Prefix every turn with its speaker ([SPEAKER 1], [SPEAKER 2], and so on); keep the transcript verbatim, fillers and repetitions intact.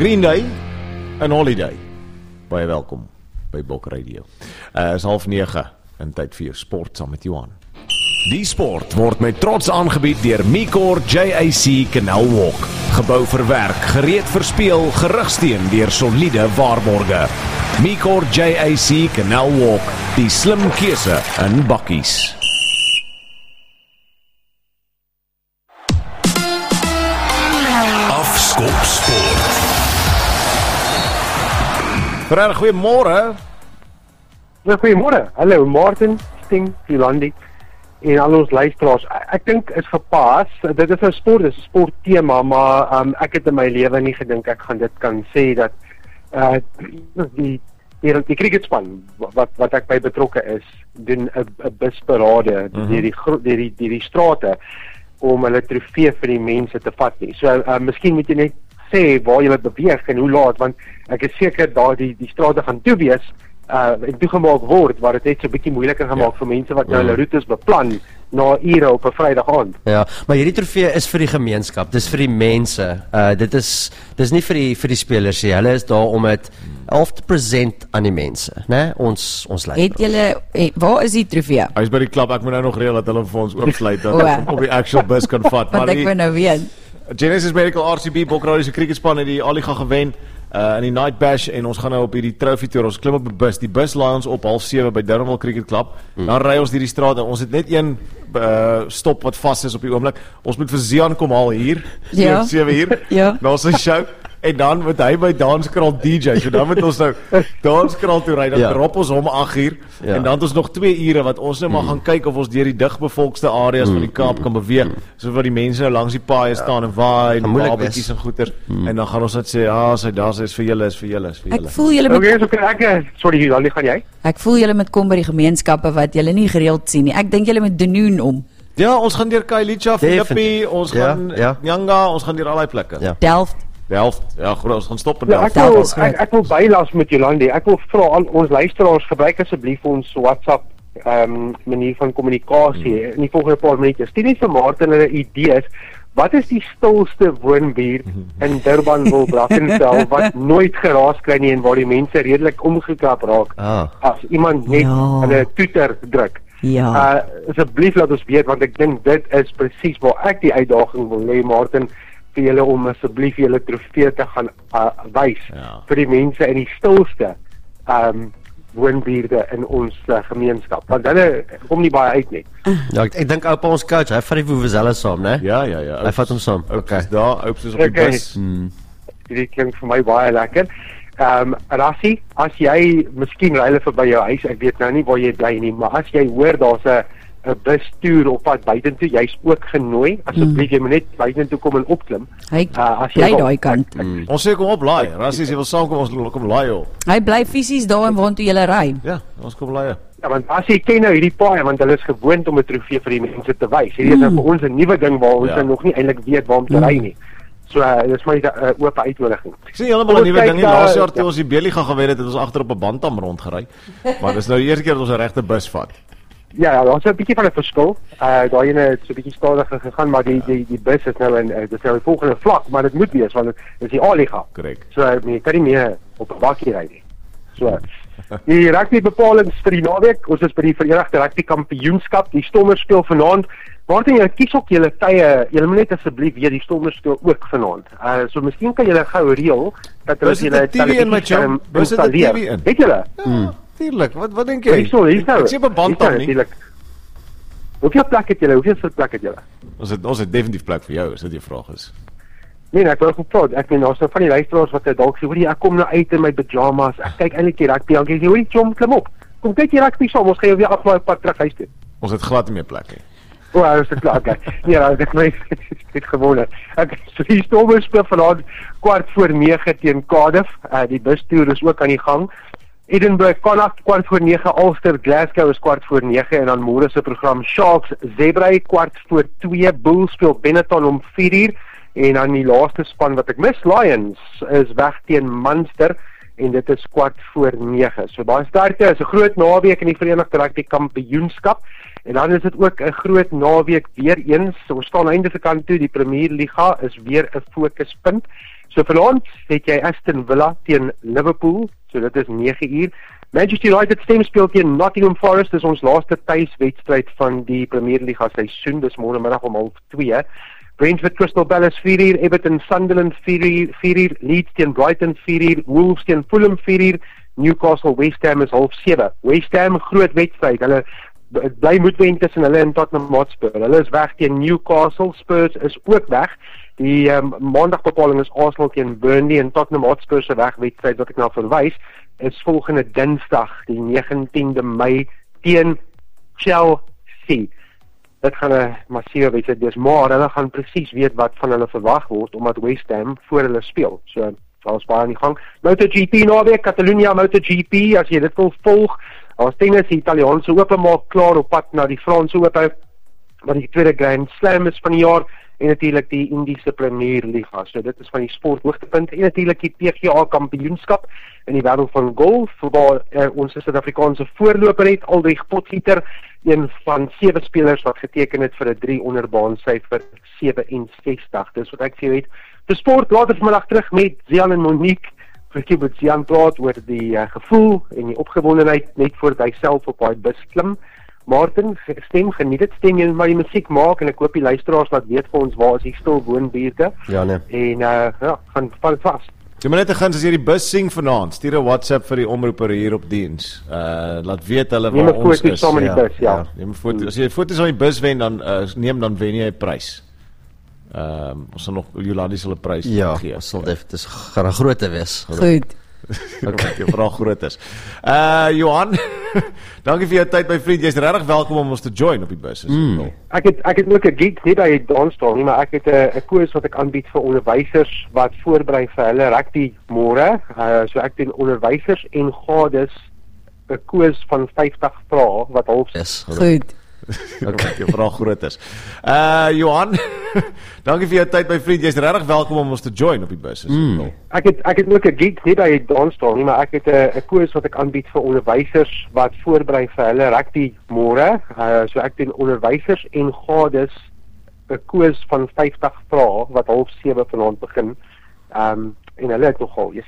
[SPEAKER 1] Green Day en Holiday. Baie welkom by Bok Radio. Uh, is half nege en tyd vir jou sport saam met Johan. Die sport word met trots aangebied deur Micor J A C Canal Walk. Gebou vir werk, gereed vir speel, gerugsteen deur soliede waarborge. Micor J A C Canal Walk, die slim keuse in bakkies.
[SPEAKER 2] Afskop Sport.
[SPEAKER 1] Vrijdag, goeiemôre.
[SPEAKER 3] Ja, goeiemôre. Hallo Martin, Sting, Jolandi en al ons luisteraars. Ek dink is gepas. Dit is 'n sport, dis 'n sporttema, maar um, ek het in my lewe nie gedink ek gaan dit kan sê dat uh, die die, die cricketspan wat wat ek by betrokke is, doen 'n 'n busparade mm-hmm. deur die deur die deur die strate om hulle trofee vir die mense te vat nie. So uh, miskien moet jy net sê waar jy beweeg en hoe laat, want ek is seker daar die die strate gaan toe wees uh, en toegemaak word, waar dit net so 'n bietjie moeiliker gemaak ja. vir mense wat nou hulle roetes beplan na ure op 'n Vrydag aand.
[SPEAKER 4] Ja, maar hierdie trofee is vir die gemeenskap, dis vir die mense. Uh, dit is dis nie vir die vir die spelers nie. Hulle is daar om dit half te present aan die mense, né? Ons ons lei.
[SPEAKER 5] Het julle eh, waar is die trofee?
[SPEAKER 1] Hy is by die klub, ek moet nou nog reël dat hulle vir ons oopsluit dat ons op die actual bus kan vat.
[SPEAKER 5] Want ek wil nou weet.
[SPEAKER 1] Genesis Medical R C B Bok Radio se cricketspan het die Aliga gewen uh, in die Night Bash en ons gaan nou op hierdie trophy tour. Ons klim op 'n bus. Die bus laai ons op half sewe by Durbanville Cricket Club. Hmm. Dan ry ons deur die straat en ons het net een uh, stop wat vas is op die oomblik. Ons moet vir Zian kom haal hier.
[SPEAKER 5] Ja.
[SPEAKER 1] sewe uur.
[SPEAKER 5] Ja.
[SPEAKER 1] Na sy show. En dan moet hy by Danskraal D J. So dan moet ons nou Danskraal toe ry. Dan
[SPEAKER 4] Ja.
[SPEAKER 1] drop ons hom agt uur.
[SPEAKER 4] Ja.
[SPEAKER 1] En dan het ons nog twee ure wat ons nou maar gaan kyk of ons deur die digbevolkte areas van die Kaap kan beweeg. So waar die mense nou langs die paaie staan en waai en
[SPEAKER 4] moeilik
[SPEAKER 1] babetjies
[SPEAKER 4] wees.
[SPEAKER 1] en goeder. En dan gaan ons net sê, ja, sy daar is vir julle, is vir julle, is vir
[SPEAKER 5] Ek
[SPEAKER 1] julle.
[SPEAKER 5] voel julle met
[SPEAKER 3] Okay, so kan ek uh, sorry Jolandi, gaan jy?
[SPEAKER 5] ek voel julle met kom by die gemeenskappe wat julle nie gereeld sien nie. Ek dink julle met Denoon om.
[SPEAKER 1] Ja, ons gaan deur Kailicha, Philippi,
[SPEAKER 4] Definitief.
[SPEAKER 1] ons
[SPEAKER 4] Ja,
[SPEAKER 1] gaan
[SPEAKER 4] ja.
[SPEAKER 1] Nyanga, ons gaan deur al daai plekke.
[SPEAKER 4] Ja.
[SPEAKER 5] Delft.
[SPEAKER 1] Delft, ja, groot, ons gaan stop in
[SPEAKER 3] Ja,
[SPEAKER 1] Delft.
[SPEAKER 3] ek wil
[SPEAKER 5] Delft is
[SPEAKER 3] ek, ek wil bylas met Jolandi. Ek wil vra aan ons luisteraars, gebruik asseblief ons WhatsApp ehm um, manier van kommunikasie hmm. in die volgende paar minute. Stuur net vir Martin hulle idees. Wat is die stilste woonbuurt in Durbanville, Brackenfell wat nooit geraas kry nie en waar die mense redelik omgeklap raak
[SPEAKER 4] Ah.
[SPEAKER 3] as iemand net
[SPEAKER 5] Ja.
[SPEAKER 3] hulle toeter druk?
[SPEAKER 5] Ja.
[SPEAKER 3] Uh asseblief laat ons weet, want ek dink dit is presies waar ek die uitdaging wil hê, Martin, vir julle om asseblief julle trofee te gaan uh, wys
[SPEAKER 1] Ja.
[SPEAKER 3] vir die mense in die stilste um woonbuurte in ons uh, gemeenskap, want hulle kom nie baie uit nie.
[SPEAKER 4] Ja, ek, ek dink oupa ons coach, hy vat die vuvuzela saam, né?
[SPEAKER 1] Ja, ja, ja.
[SPEAKER 4] Hy vat hom saam.
[SPEAKER 1] Oups
[SPEAKER 4] Okay.
[SPEAKER 1] is daar, oups is op die
[SPEAKER 3] Okay.
[SPEAKER 1] bus.
[SPEAKER 3] Dit klink vir my baie lekker. Ehm um, Rassie, as jy miskien ry hulle verby jou huis, ek weet nou nie waar jy bly nie, maar as jy hoor daar's 'n 'n bustoer op pad buitentoe, jy's ook genooi. Asseblief jy moet net buitentoe kom en opklim.
[SPEAKER 5] Hy
[SPEAKER 3] Uh, as jy
[SPEAKER 5] bly
[SPEAKER 3] wil.
[SPEAKER 5] daai kant.
[SPEAKER 4] Mm.
[SPEAKER 1] Ons sê kom op laai. Rassie, as jy wil saamkom, ons kom laai op.
[SPEAKER 5] Hy bly fisies daar en waartoe julle ry.
[SPEAKER 1] Ja, ons kom laai.
[SPEAKER 3] Ja, want as jy ken nou hierdie paaie, want hulle is gewoond om 'n trofee vir die mense te wys. Hierdie is nou vir ons 'n nuwe ding waar ons
[SPEAKER 1] Ja.
[SPEAKER 3] nou nog nie eintlik weet waar om te ry nie. So uh, dis my 'n uh, oop uitnodiging.
[SPEAKER 1] Ek sien heeltemal 'n
[SPEAKER 3] Ons
[SPEAKER 1] nuwe
[SPEAKER 3] kyk,
[SPEAKER 1] ding. Die
[SPEAKER 3] uh,
[SPEAKER 1] laaste jaar toe
[SPEAKER 3] ja.
[SPEAKER 1] ons die Beliga gewen het, het ons agter op 'n bantam rondgery. Maar dis nou die eerste keer dat ons 'n regte bus vat.
[SPEAKER 3] Ja, ja, daar's 'n bietjie van 'n verskil. Uh daai ene het so 'n bietjie stadiger gegaan, maar die die die bus is nou in uh, dis nou die volgende vlak, maar dit moet wees want dit is die A-liga.
[SPEAKER 1] Korrek.
[SPEAKER 3] So uh, jy kan nie meer op 'n bakkie ry nie. So die rugby bepalings vir die naweek, ons is by die Verenigde Rugby Kampioenskap. Die Stormers speel vanaand. Martin, jy kies ook julle tye. Jy moet net asseblief weer die Stormers speel ook vanaand. Uh so miskien kan julle gou reël dat hulle
[SPEAKER 1] Is dit
[SPEAKER 3] julle
[SPEAKER 1] die T V in met jou? Is dit die T V in?
[SPEAKER 3] Het julle?
[SPEAKER 1] Ja, tuurlik. Wat wat dink
[SPEAKER 3] Ja,
[SPEAKER 1] jy?
[SPEAKER 3] hierso, hier's nou.
[SPEAKER 1] Ek sê op 'n bantam nie.
[SPEAKER 3] Natuurlik. Hoeveel plek het julle? Hoeveel sitplek het julle?
[SPEAKER 1] Ons het ons het definitief plek vir jou, as dit jou vraag is.
[SPEAKER 3] Nee, nee, ek wou gepraat. Ek meen daar's nou van die luisteraars wat dalk sê, hoorie, ek kom nou uit in my pyjamas. Ek kyk eintlik die rugby. Dan sê jy, hoorie, chom, klim op. Kom kyk die rugby saam. Ons gaan jou weer aflaai op pad terug huis toe.
[SPEAKER 1] Ons het glad nie meer plek nie.
[SPEAKER 3] O, oh, is dit klaar? Okay. Nee, nou, ek my dit gewone. Ek so die Stormers speel vanaand kwart voor nege teen Cardiff. Uh, die bustoer is ook aan die gang. Edinburgh, Connacht, kwart voor nege, Ulster, Glasgow is kwart voor nege en dan môre se program Sharks, Zebra, kwart voor twee, Bulls speel Benetton om vier uur en dan die laaste span wat ek mis, Lions, is weg teen Munster en dit is kwart voor nege. So baie sterkte, is 'n groot naweek in die Verenigde Rugby Kampioenskap en dan is dit ook 'n groot naweek weer eens. So, ons staan einde se kant toe, die Premier Liga is weer 'n fokuspunt. So vanaand het jy Aston Villa teen Liverpool, so dit is nege uur. Manchester United stem speel teen Nottingham Forest, dis ons laaste tuiswedstryd van die Premier Liga seisoen, dis môre middag om half twee. Brentford Crystal Palace vier uur, Everton Sunderland vier uur, vier uur, Leeds teen Brighton vier uur, Wolves teen Fulham vier uur, Newcastle West Ham is half sewe. West Ham groot wedstryd, hulle bly moet wen tussen hulle en Tottenham Hotspur. Hulle is weg teen Newcastle, Spurs is ook weg. Die um, maandagbepaling is Arsenal teen Burnley en Tottenham Hotspur se wegwedstryd wat ek nou verwys is volgende Dinsdag, die negentiende Mei teen Chelsea. Dit gaan 'n massiewe wedstryd wees, maar hulle gaan presies weet wat van hulle verwag word omdat West Ham voor hulle speel. So daar's baie aan die gang. MotoGP naweek, Catalunya MotoGP, as jy dit wil volg. Ons tennis, die Italiaanse Ope maak klaar op pad na die Franse Ope, wat die tweede Grand Slam is van die jaar, en natuurlik die Indiese Premier Liga. So dit is van die sport hoogtepunt, en natuurlik die P G A kampioenskap in die wêreld van golf, waar uh, ons Suid-Afrikaanse voorloper het, Aldrich Potgieter, een van sewe spelers wat geteken het vir 'n drie onder baan syfer sewe-en-sestig. Dis wat ek vir jou het. Die sport later vanmiddag terug met Zian en Monique. Ek wil met Zian praat oor die uh, gevoel en die opgewondenheid net voor hy self op daai bus klim. Martin, stem, geniet dit, stem jy maar die musiek maak en ek hoop die luisteraars laat weet vir ons waar is die stil woonbuurte.
[SPEAKER 4] Ja nee.
[SPEAKER 3] En uh, ja, gaan val dit vas.
[SPEAKER 1] Jy moet net te gaan as jy die bus sing vanaand, stuur 'n WhatsApp vir die omroeper hier op diens. Uh laat weet hulle waar ons is.
[SPEAKER 3] Saam met die bus, ja. ja.
[SPEAKER 1] Neem foto's. As jy foto's van die bus wen dan uh, neem dan wen jy 'n prys. Ehm um, ons sal nog Jolandi sal 'n prys
[SPEAKER 4] ja,
[SPEAKER 1] gee.
[SPEAKER 4] Ja, sal dit dis gaan 'n grootte wees.
[SPEAKER 5] Goed.
[SPEAKER 1] Okay, jy vra groot is. Uh Johan, dankie vir jou tyd my vriend. Jy's regtig welkom om ons te join op die bus as jy
[SPEAKER 4] Mm.
[SPEAKER 1] wil.
[SPEAKER 3] Ek het ek het ook 'n gig nie by Danstal nie, maar ek het 'n 'n koers wat ek aanbied vir onderwysers wat voorberei vir hulle rugby môre. Uh, so ek doen onderwysers en gades 'n koers van vyftig vrae wat half
[SPEAKER 4] Yes.
[SPEAKER 5] Goed.
[SPEAKER 1] Okay, jy vra groot is. Uh Johan, dankie vir jou tyd my vriend. Jy's regtig welkom om ons te join op die bus as jy
[SPEAKER 4] Mm.
[SPEAKER 1] wil.
[SPEAKER 3] Ek het ek het ook 'n gig nie by Danstal nie, maar ek het 'n 'n koers wat ek aanbied vir onderwysers wat voorberei vir hulle rugby môre. Uh, so ek doen onderwysers en gades 'n koers van vyftig vrae wat half sewe vanaand begin. Um en hulle het nogal, jy